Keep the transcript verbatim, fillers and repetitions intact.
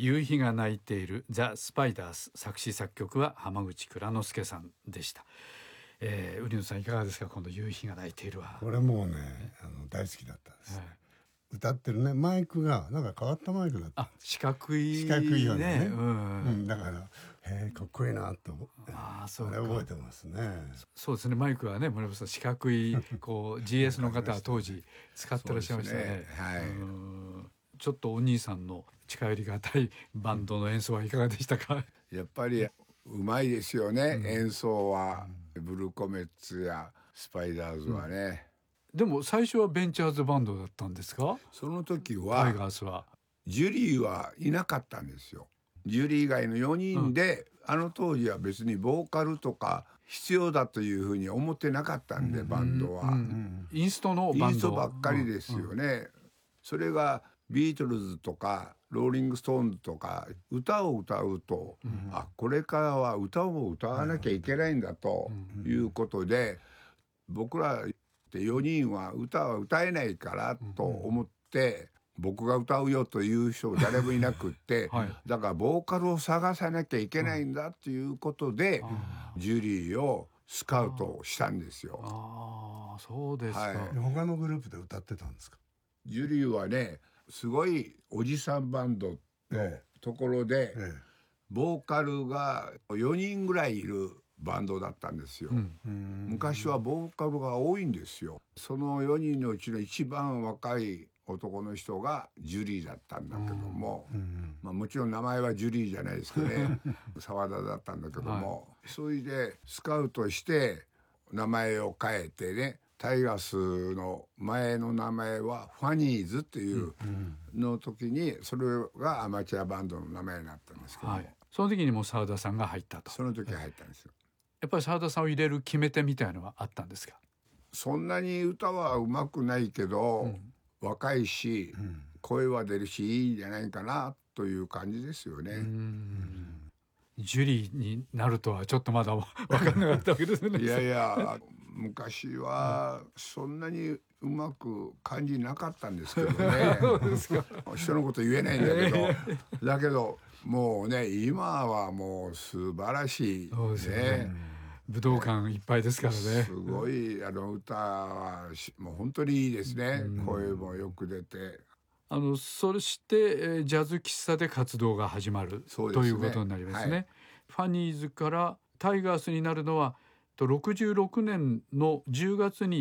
夕日が泣いているザ・スパイダース、作詞作曲は浜口蔵之介さんでした。えー、売野さんいかがですか、この夕日が泣いているは。 これもうね、あの大好きだったんです、はい、歌ってるねマイクがなんか変わったマイクだった。 あ、四角い四角いよね、ね、 うんうん、 だからへえかっこいいなとああれ覚えてますね。 そうですね、マイクはね森本さん四角いこう ジーエス の方は当時使ってらっしゃいましたね。 ね、はい、 うん、ちょっとお兄さんの近寄りがたいバンドの演奏はいかがでしたか？ やっぱりうまいですよね、うん、演奏は、うん、ブルーコメッツやスパイダーズはね、 うん、でも最初はベンチャーズバンドだったんですか？ その時はタイガースはジュリーはいなかったんですよ。ジュリー以外のよにんで、うん、あの当時は別にボーカルとか必要だというふうに思ってなかったんで、うん、バンドは、うんうん、 インストのバンドインストばっかりですよね、うんうん、それがビートルズとかローリングストーンズとか歌を歌うと、うん、あこれからは歌を歌わなきゃいけないんだということで、僕らってよにんは歌は歌えないからと思って、うん、僕が歌うよという人誰もいなくって、はい、だからボーカルを探さなきゃいけないんだということで、うん、ジュリーをスカウトしたんですよ。 ああ、そうですか、はい、 他のグループで歌ってたんですか？ ジュリーはねすごいおじさんバンドのところで、ええ、ボーカルがよにんぐらいいるバンドだったんですよ、うん、昔はボーカルが多いんですよ。そのよにんのうちの一番若い男の人がジュリーだったんだけども、うんまあ、もちろん名前はジュリーじゃないですけどね沢田だったんだけども、はい、それでスカウトして名前を変えてね、タイガースの前の名前はファニーズっていうの時にそれがアマチュアバンドの名前になったんですけども、はい、 その時にも沢田さんが入ったと。 その時入ったんですよ。 やっぱり沢田さんを入れる決め手みたいのはあったんですか？ そんなに歌はうまくないけど、うん、若いし、うん、声は出るしいいんじゃないかなという感じですよね。うん、 ジュリーになるとはちょっとまだ分からなかったわけですねいやいや昔はそんなにうまく感じなかったんですけどね人のこと言えないんだけどだけどもうね今はもう素晴らしい、ね、そうですね、 武道館いっぱいですからね。 すごいあの歌はもう本当にいいですね、声もよく出て。 あのそして、えー、ジャズ喫茶で活動が始まる、ね、ということになりますね、はい、ファニーズからタイガースになるのはろくじゅうろくねんのじゅうがつに